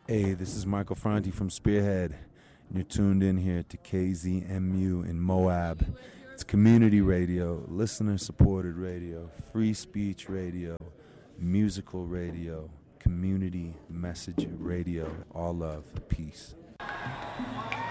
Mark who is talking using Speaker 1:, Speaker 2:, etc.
Speaker 1: Hey, this is Michael Franti from Spearhead, and you're tuned in here to KZMU in Moab. It's community radio, listener-supported radio, free speech radio, musical radio, community message radio. All love, peace.